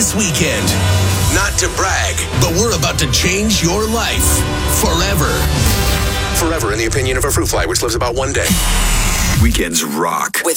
this weekend. Not to brag, but we're about to change your life forever. Forever in the opinion of a fruit fly, which lives about one day. Weekends rock. With